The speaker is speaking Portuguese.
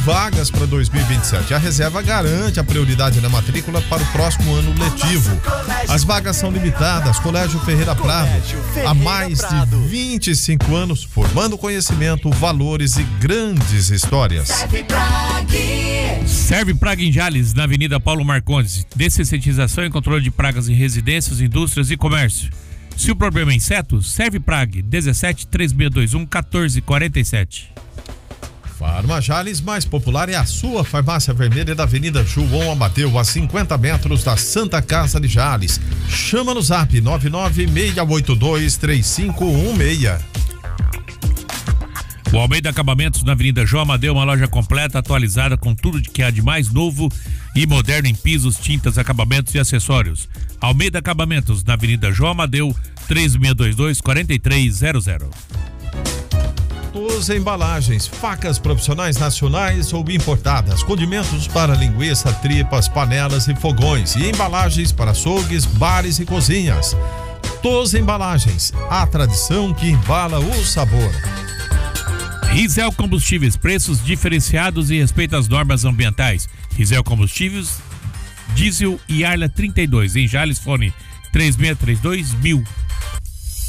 vagas para 2027. A reserva garante a prioridade na matrícula para o próximo ano letivo. As vagas são limitadas. Colégio Ferreira Prado, há mais de 25 anos, formando conhecimento, valores e grandes histórias. Serve Praga em Jales, na Avenida Paulo Marcondes. Dessensitização e controle de pragas em residências, indústrias e comércio. Se o problema é insetos, serve Prague, 17 3621 1447. Farma Jales, mais popular é a sua farmácia vermelha da Avenida João Amadeu, a 50 metros da Santa Casa de Jales. Chama no zap 996823516. O Almeida Acabamentos, na Avenida João Amadeu, uma loja completa, atualizada com tudo que há de mais novo e moderno em pisos, tintas, acabamentos e acessórios. Almeida Acabamentos, na Avenida João Amadeu, 3622-4300. Os embalagens, facas profissionais nacionais ou importadas, condimentos para linguiça, tripas, panelas e fogões e embalagens para açougues, bares e cozinhas. Tos Embalagens, a tradição que embala o sabor. Risel Combustíveis, preços diferenciados e respeito às normas ambientais. Risel Combustíveis, diesel e Arla 32, em Jales, fone 3632.000.